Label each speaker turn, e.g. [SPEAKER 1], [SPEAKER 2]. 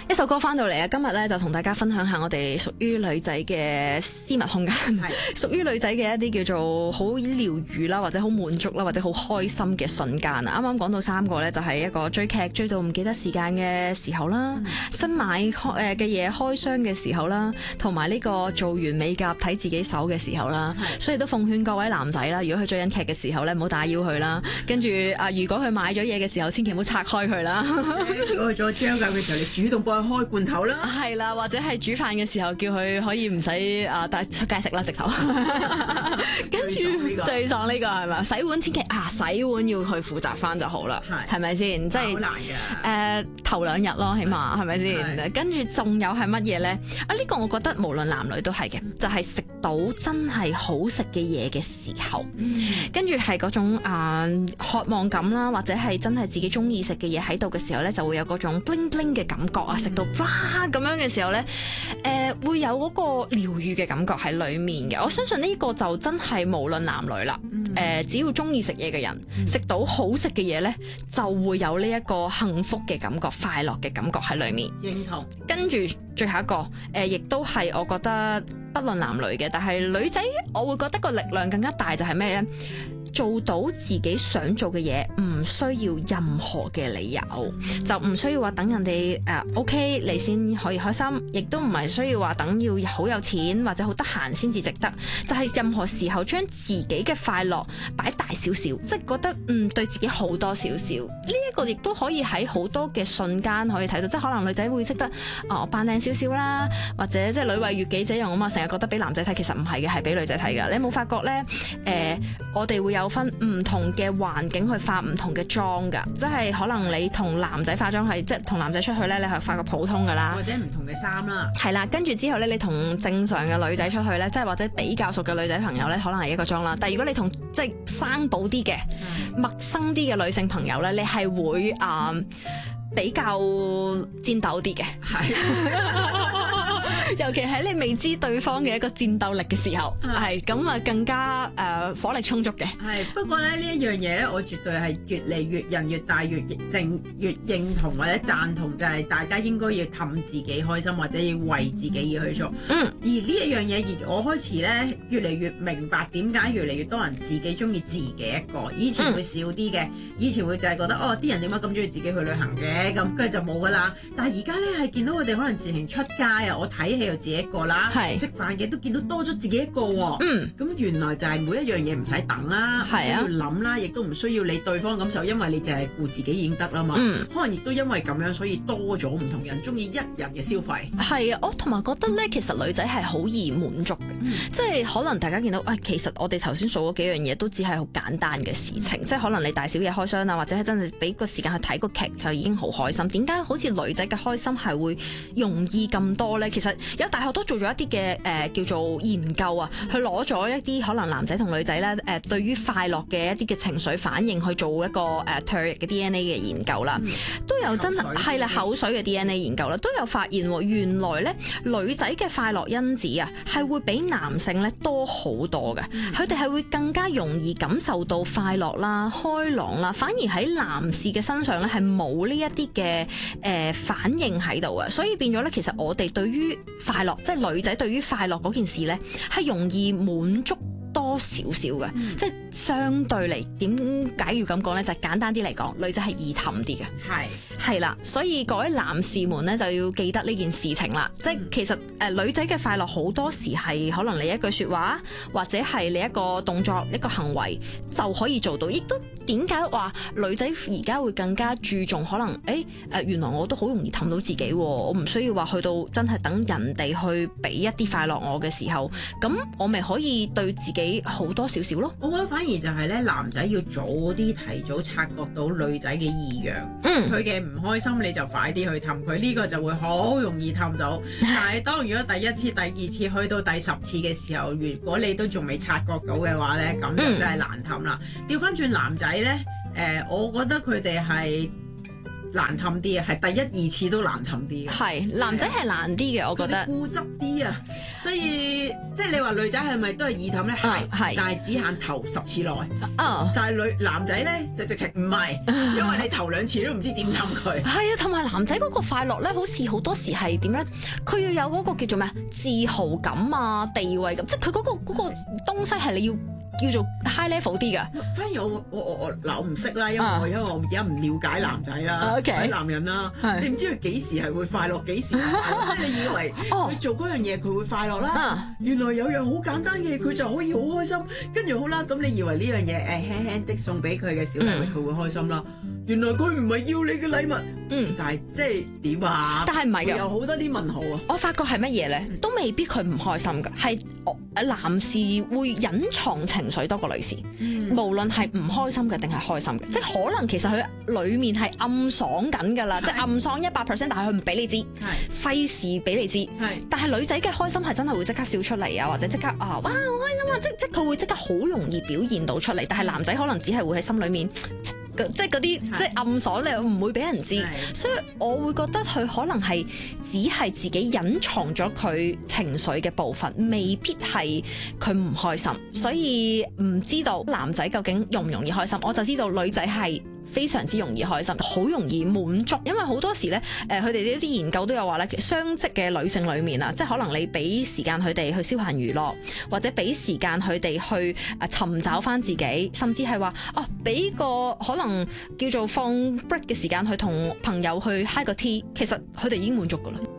[SPEAKER 1] 一首歌翻到嚟啊！今日咧就同大家分享下我哋屬於女仔嘅私密空間，屬於女仔嘅一啲叫做好療愈啦，或者好滿足啦，或者好開心嘅瞬間啊！啱啱講到3個咧，就係一個追劇追到唔記得時間嘅時候啦，新買嘅嘢開箱嘅時候啦，同埋呢個做完美甲睇自己手嘅時候啦。所以都奉勸各位男仔啦，如果佢追緊劇嘅時候咧，唔好打擾佢啦。跟住如果佢買咗嘢嘅時候，千祈唔好拆開佢啦。
[SPEAKER 2] 如果佢做焦教嘅時候，你主動幫佢開罐頭啦。
[SPEAKER 1] 係啦，或者係煮飯嘅時候叫佢可以唔使帶出街食啦，直頭。跟住最爽呢個係咪？洗碗千祈洗碗要去負責翻就好啦，係咪先？即係
[SPEAKER 2] 好難嘅。
[SPEAKER 1] 頭2日咯，起碼係咪先？跟住仲有係乜嘢咧？呢個我覺得無論男女都係嘅，就係食到真係好食嘅嘢嘅時候，跟住係嗰種渴望感啦，或者係真係自己中意食嘅嘢喺度嘅時候咧，就會有嗰種 bling bling 嘅感覺啊！食到哇咁樣嘅時候咧，會有嗰個療愈嘅感覺喺裡面嘅。我相信呢個就真係無論男女啦，只要中意食嘢嘅人，食到好食嘅嘢咧，就會有呢一個幸福嘅感覺、快樂嘅感覺喺裡面。
[SPEAKER 2] 認同。
[SPEAKER 1] 跟住最後一個，亦都係我覺得不論男女嘅，但係女仔我會覺得個力量更加大，就係咩咧？做到自己想做嘅嘢，唔需要任何嘅理由，就唔需要話等人哋OK 你先可以開心，亦都唔係需要話等要好有錢或者好得閒先至值得，就係任何時候將自己嘅快樂擺大少少，即係覺得對自己好多少少。呢一個亦都可以喺好多嘅瞬間可以睇到，即係可能女仔會識得扮靚少少啦，或者即係女為悅己者容啊嘛，成日覺得俾男仔睇，其實唔係嘅，係俾女仔睇㗎。你有冇發覺咧？我哋會有分唔同嘅環境去化唔同嘅妝㗎，即係可能你同男仔化妝係即係同男仔出去咧，你係化個普通㗎啦，
[SPEAKER 2] 或者唔同嘅衫啦。
[SPEAKER 1] 係啦，跟住之後咧，你同正常嘅女仔出去咧，即係或者比較熟嘅女仔朋友咧，可能係一個妝啦。但係如果你同即係生保啲嘅、陌生啲嘅女性朋友咧，你係會比較戰鬥啲嘅。尤其喺你未知對方嘅一個戰鬥力嘅時候，係咁啊，更加火力充足嘅。
[SPEAKER 2] 係不過咧，呢一樣嘢咧，我絕對係越嚟越人越大越認同或者贊同，就係大家應該要氹自己開心，或者要為自己而去做。而呢一樣嘢，而我開始咧越嚟越明白點解越嚟越多人自己中意自己一個。以前會少啲嘅，以前會就係覺得啲人點解咁中意自己去旅行嘅，咁跟住就冇噶啦。但係而家咧係見到佢哋可能自行出街啊，我睇戲又自己一個啦，食飯嘅都見到多咗自己一個喎。咁原來就係每一樣嘢唔使等啦，唔需要諗啦，亦都唔需要你對方感受，因為你淨係顧自己已經得啦嘛。可能亦都因為咁樣，所以多咗唔同人中意一人嘅消費。
[SPEAKER 1] 係啊，我同埋覺得咧，其實女仔係好易滿足嘅，即係可能大家見到其實我哋頭先數嗰幾樣嘢都只係好簡單嘅事情，即係可能你大小嘢開箱啊，或者係真係俾個時間去睇個劇就已經好開心。點解好似女仔嘅開心係會容易咁多咧？其實有大學都做咗一啲嘅叫做研究啊，去攞咗一啲可能男仔同女仔咧對於快樂嘅一啲嘅情緒反應去做一個唾液嘅 DNA 嘅研究啦，都有真係啦口水嘅 DNA 研究啦，都有發現原來咧女仔嘅快樂因子啊係會比男性咧多好多嘅，佢哋係會更加容易感受到快樂啦、開朗啦，反而喺男士嘅身上咧係冇呢一啲嘅反應喺度啊，所以變咗咧其實我哋對於快樂，即係女仔對於快樂嗰件事咧，係容易滿足多少少嘅，即係相對嚟點解要咁講咧？就係簡單啲嚟講，女仔係易氹啲嘅，係啦，所以各位男士們咧就要記得呢件事情啦。即係其實女仔嘅快樂好多時係可能你一句説話，或者係你一個動作、一個行為就可以做到。亦都點解話女仔而家會更加注重可能原來我都好容易氹到自己，我唔需要話去到真係等人哋去俾一啲快樂我嘅時候，咁我咪可以對自己好多少少咯。
[SPEAKER 2] 我覺得反而就係咧，男仔要早啲提早察覺到女仔嘅異樣，佢嘅唔開心你就快啲去氹佢，呢個就會好容易氹到。但係當如果第一次、第二次去到第10次嘅時候，如果你都仲未察覺到嘅話咧，咁就真係難氹啦。調翻轉男仔咧，我覺得佢哋係難氹啲啊，係第一二次都難氹啲嘅。
[SPEAKER 1] 係男仔係難啲嘅，我覺得。
[SPEAKER 2] 固執啲啊，所以即係你話女仔係咪都係易氹咧？係，但係只限頭10次內。但係男仔咧就直情唔係，因為你頭2次都唔知點氹佢。
[SPEAKER 1] 係啊，同埋男仔嗰個快樂咧，好似好多時係點咧？佢要有嗰個叫做咩啊？自豪感啊，地位感，即係佢嗰個東西係你要叫做 high level 啲㗎。
[SPEAKER 2] 反而我唔識啦，因為我而家唔了解男仔啦，睇男人啦，你唔知佢幾時係會快樂，幾時即係你以為佢做嗰樣嘢佢會快樂啦，原來有樣好簡單嘅嘢佢就可以好開心，跟住好啦，咁你以為呢樣嘢輕輕的送俾佢嘅小禮物佢會開心啦，原來佢唔係要你嘅禮物，但係即係點啊？但係唔係嘅，有好多啲問號啊！
[SPEAKER 1] 我發覺係乜嘢咧？都未必佢唔開心㗎，係男士會隱藏情緒多過女士，無論係唔開心嘅定係開心嘅，即係可能其實佢裡面係暗爽緊㗎啦，即係暗爽100%，但係佢唔俾你知，費事俾你知。但係女仔嘅開心係真係會即刻笑出嚟啊，或者即刻哇好開心啊，即佢會即刻好容易表現到出嚟，但係男仔可能只係會喺心裡面。即係嗰啲即係暗爽，你唔會俾人知，所以我會覺得佢可能係只係自己隱藏咗佢情緒嘅部分，未必係佢唔開心，所以唔知道男仔究竟容唔容易開心，我就知道女仔係非常之容易開心，好容易滿足，因為好多時咧，佢哋呢啲研究都有話咧，雙職嘅女性裏面啊，即係可能你俾時間佢哋去消閒娛樂，或者俾時間佢哋去尋找翻自己，甚至係話俾個可能叫做放 break 嘅時間去同朋友去 high 個 tea，其實佢哋已經滿足噶啦。